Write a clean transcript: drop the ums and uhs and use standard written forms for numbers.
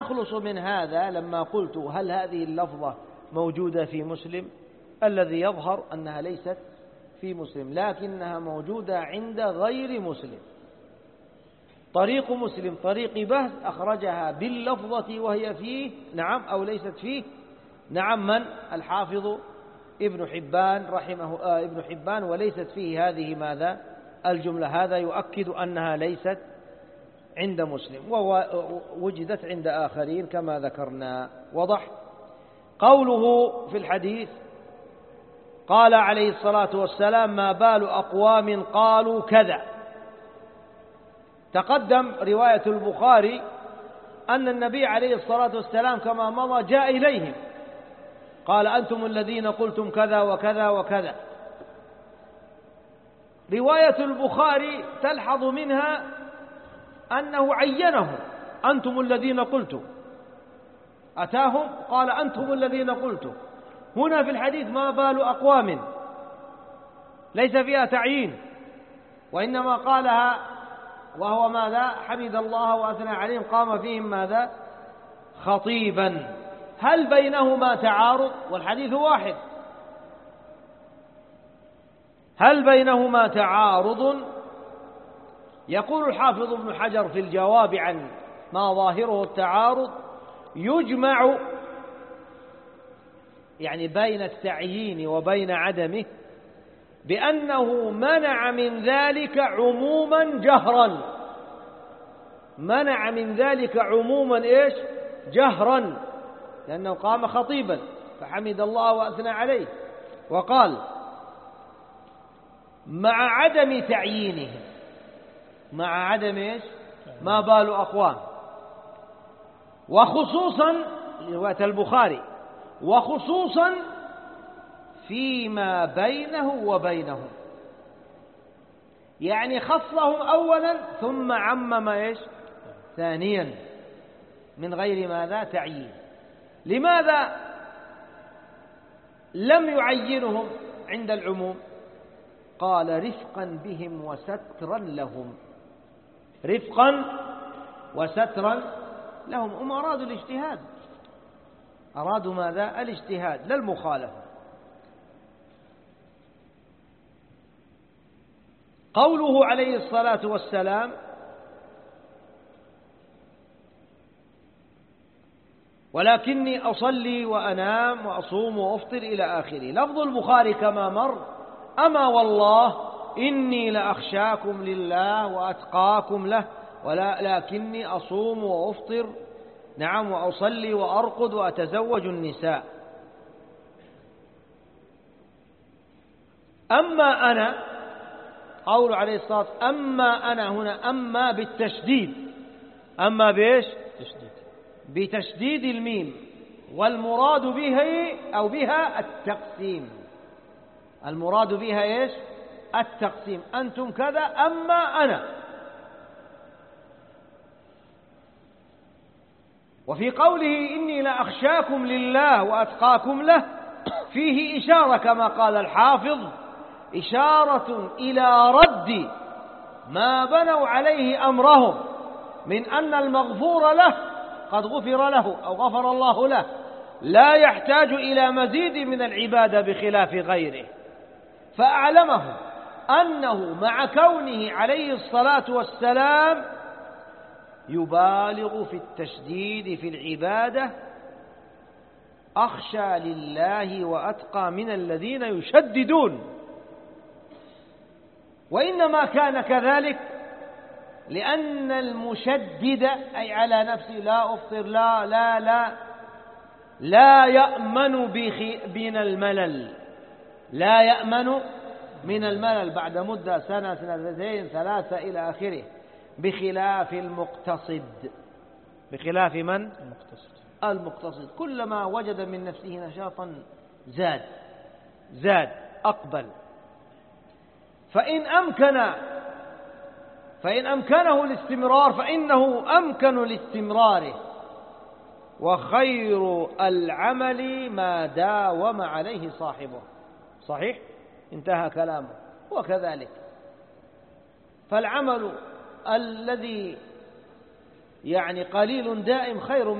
أخلص من هذا لما قلت هل هذه اللفظة موجودة في مسلم؟ الذي يظهر أنها ليست في مسلم، لكنها موجودة عند غير مسلم. طريق مسلم طريق بهز أخرجها باللفظة وهي فيه، نعم، أو ليست فيه، نعم، من؟ الحافظ ابن حبان رحمه ابن حبان، وليست فيه هذه ماذا؟ الجملة. هذا يؤكد أنها ليست عند مسلم، ووجدت عند آخرين كما ذكرنا. وضح. قوله في الحديث قال عليه الصلاة والسلام ما بال أقوام قالوا كذا. تقدم رواية البخاري أن النبي عليه الصلاة والسلام كما مضى جاء إليهم قال أنتم الذين قلتم كذا وكذا وكذا. رواية البخاري تلحظ منها أنه عينهم، أنتم الذين قلتم، أتاهم قال أنتم الذين قلتم. هنا في الحديث ما بال أقوام ليس فيها تعيين، وإنما قالها وهو ماذا؟ حمد الله وأثنى عليهم، قام فيهم ماذا؟ خطيبا. هل بينهما تعارض؟ والحديث واحد. هل بينهما تعارض؟ يقول الحافظ ابن حجر في الجواب عن ما ظاهره التعارض يجمع، يعني بين التعيين وبين عدمه، بأنه منع من ذلك عموما جهرا. منع من ذلك عموما إيش؟ جهرا، لأنه قام خطيبا فحمد الله وأثنى عليه. وقال مع عدم تعيينه، مع عدم إيش؟ ما بال أقوام، وخصوصا رواية البخاري، وخصوصا فيما بينه وبينهم، يعني خصهم أولا ثم عمم إيش؟ ثانيا، من غير ماذا؟ تعيين. لماذا لم يعينهم عند العموم؟ قال رفقا بهم وسترا لهم. رفقا وسترا لهم. هم أرادوا الاجتهاد، أرادوا ماذا؟ الاجتهاد لا المخالفة. قوله عليه الصلاة والسلام ولكني أصلي وأنام وأصوم وأفطر إلى آخره. لفظ البخاري كما مر أما والله إني لأخشاكم لله وأتقاكم له ولكني أصوم وأفطر، نعم، وأصلي وأرقد وأتزوج النساء. أما أنا، قول عليه الصلاة والسلام أما أنا هنا أما بالتشديد، أما بإيش؟ بتشديد الميم، والمراد به أو بها التقسيم. المراد بها إيش؟ التقسيم. أنتم كذا أما أنا. وفي قوله إني لأخشاكم لله وأتقاكم له فيه إشارة كما قال الحافظ، إشارة إلى رد ما بنوا عليه أمرهم من أن المغفور له قد غفر له أو غفر الله له، لا يحتاج إلى مزيد من العبادة بخلاف غيره. فأعلمه أنه مع كونه عليه الصلاة والسلام يبالغ في التشديد في العبادة أخشى لله وأتقى من الذين يشددون، وإنما كان كذلك لأن المشدد أي على نفسه لا أفطر لا لا لا لا يأمن من الملل، لا يأمن من الملل بعد مدة، سنة، سنتين، ثلاثة إلى آخره، بخلاف المقتصد. بخلاف من؟ المقتصد كلما وجد من نفسه نشاطا زاد أقبل. فإن أمكنه الاستمرار فإنه أمكن لاستمراره، وخير العمل ما داوم عليه صاحبه. صحيح؟ انتهى كلامه. وكذلك فالعمل الذي يعني قليل دائم خير